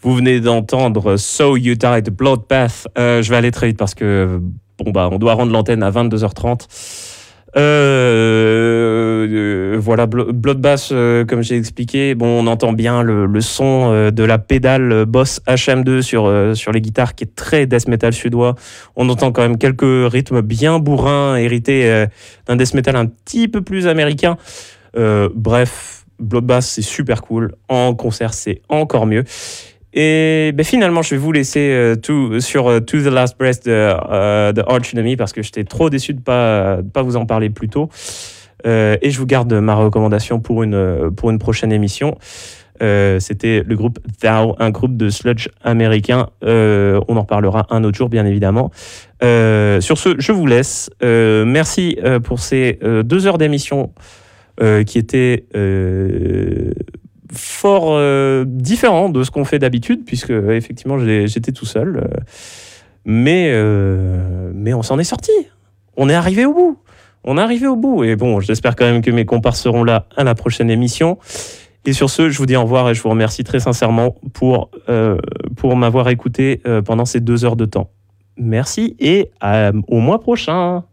Vous venez d'entendre So You Died Bloodbath. Je vais aller très vite parce que on doit rendre l'antenne à 22h30. Voilà, Bloodbath, comme j'ai expliqué, on entend bien le son de la pédale Boss HM2 sur les guitares qui est très death metal suédois. On entend quand même quelques rythmes bien bourrins hérités d'un death metal un petit peu plus américain. Bref, Bloodbath c'est super cool. En concert c'est encore mieux. Et finalement, je vais vous laisser sur To the Last Breath de Arch Enemy parce que j'étais trop déçu de pas vous en parler plus tôt. Et je vous garde ma recommandation pour une prochaine émission. C'était le groupe Thou, un groupe de sludge américain. On en reparlera un autre jour, bien évidemment. Sur ce, je vous laisse. Merci pour ces 2 heures d'émission qui étaient fort différent de ce qu'on fait d'habitude, puisque effectivement j'étais tout seul, mais on s'en est sorti, on est arrivé au bout, et j'espère quand même que mes compars seront là à la prochaine émission. Et sur ce, je vous dis au revoir et je vous remercie très sincèrement pour m'avoir écouté pendant ces 2 heures de temps. Merci et au mois prochain.